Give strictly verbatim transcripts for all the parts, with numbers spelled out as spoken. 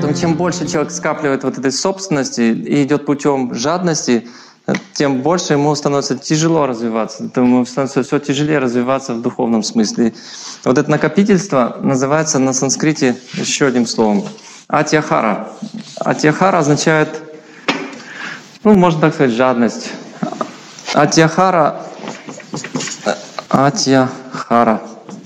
Поэтому чем больше человек скапливает вот этой собственности и идет путем жадности, тем больше ему становится тяжело развиваться, ему становится все тяжелее развиваться в духовном смысле. Вот это накопительство называется на санскрите еще одним словом — атьяхара. Атьяхара означает, ну, можно так сказать, жадность. Атьяхара, атьяхара.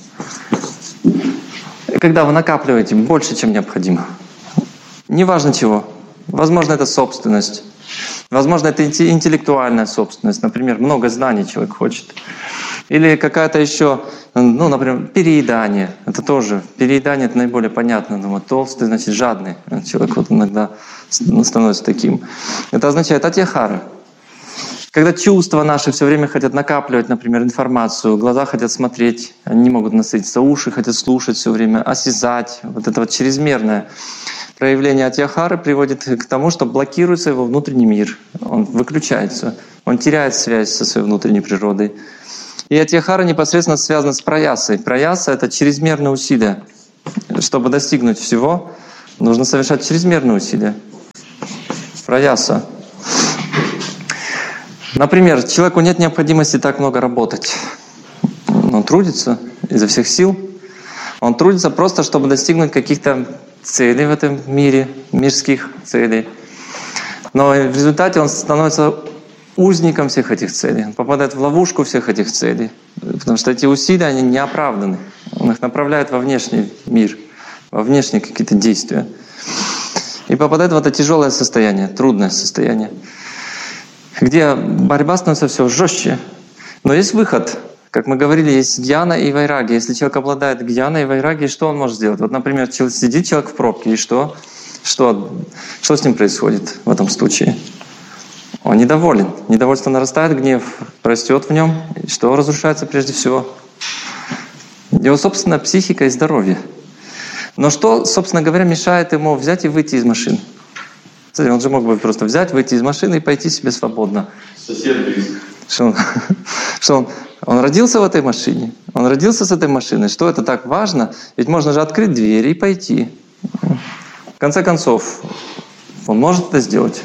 Когда вы накапливаете больше, чем необходимо. Неважно чего. Возможно, это собственность. Возможно, это интеллектуальная собственность. Например, много знаний человек хочет. Или какая-то еще, ну, например, переедание. Это тоже. Переедание — это наиболее понятно. Думаю, толстый, значит, жадный. Человек вот иногда становится таким. Это означает атьяхара. Когда чувства наши все время хотят накапливать, например, информацию, глаза хотят смотреть, они не могут насытиться, уши хотят слушать все время, осязать. Вот это вот чрезмерное проявление атьяхары приводит к тому, что блокируется его внутренний мир. Он выключается, он теряет связь со своей внутренней природой. И атьяхара непосредственно связана с праясой. Праяса — это чрезмерные усилия. Чтобы достигнуть всего, нужно совершать чрезмерные усилия. Праяса. Например, человеку нет необходимости так много работать. Он трудится изо всех сил. Он трудится просто, чтобы достигнуть каких-то целей в этом мире, мирских целей. Но в результате он становится узником всех этих целей. Он попадает в ловушку всех этих целей. Потому что эти усилия, они не оправданы. Он их направляет во внешний мир, во внешние какие-то действия. И попадает в это тяжелое состояние, трудное состояние, где борьба становится все жестче. Но есть выход. Как мы говорили, есть гьяна и вайраги. Если человек обладает гьяной и вайраги, что он может сделать? Вот, например, сидит человек в пробке, и что? Что, что с ним происходит в этом случае? Он недоволен. Недовольство нарастает, гнев растет в нем. И что разрушается прежде всего? Его собственная психика и здоровье. Но что, собственно говоря, мешает ему взять и выйти из машины? Он же мог бы просто взять, выйти из машины и пойти себе свободно. Сосед близко. Что он, что он, он родился в этой машине, он родился с этой машиной. Что это так важно? Ведь можно же открыть двери и пойти. В конце концов, он может это сделать.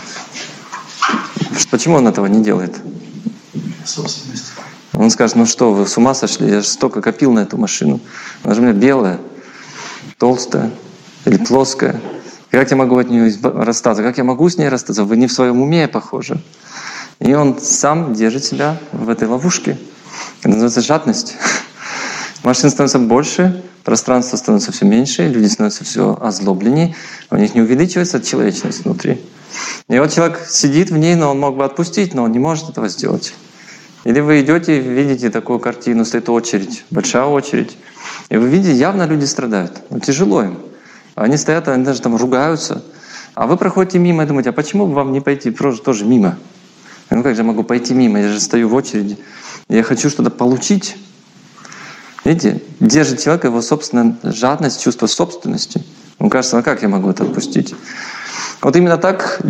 Почему он этого не делает? Собственность. Он скажет, ну что, вы с ума сошли? Я же столько копил на эту машину. Она же у меня белая, толстая или плоская. Как я могу от нее расстаться? Как я могу с ней расстаться? Вы не в своем уме, похоже. И он сам держит себя в этой ловушке. Это называется жадность. Машин становится больше, пространство становится все меньше, люди становятся все озлобленнее, у них не увеличивается человечность внутри. И вот человек сидит в ней, но он мог бы отпустить, но он не может этого сделать. Или вы идете и видите такую картину, стоит очередь, большая очередь, и вы видите, явно люди страдают. Ну, тяжело им. Они стоят, они даже там ругаются. А вы проходите мимо и думаете, а почему бы вам не пойти просто тоже мимо? Ну как же я могу пойти мимо? Я же стою в очереди. Я хочу что-то получить. Видите? Держит человека его собственная жадность, чувство собственности. Ему кажется, ну как я могу это отпустить? Вот именно так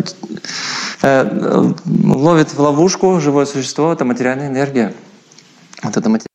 э, ловит в ловушку живое существо, это материальная энергия. Вот это материальная